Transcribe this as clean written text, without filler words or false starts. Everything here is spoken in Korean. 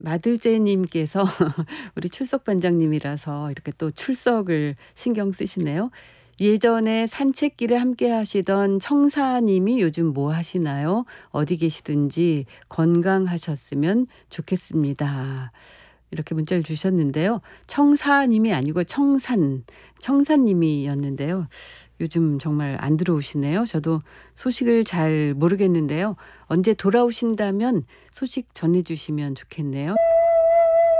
마들제님께서 우리 출석 반장님이라서 이렇게 또 출석을 신경 쓰시네요. 예전에 산책길에 함께 하시던 청사님이 요즘 뭐 하시나요? 어디 계시든지 건강하셨으면 좋겠습니다. 이렇게 문자를 주셨는데요. 청사님이 아니고 청산님이었는데요. 요즘 정말 안 들어오시네요. 저도 소식을 잘 모르겠는데요. 언제 돌아오신다면 소식 전해 주시면 좋겠네요.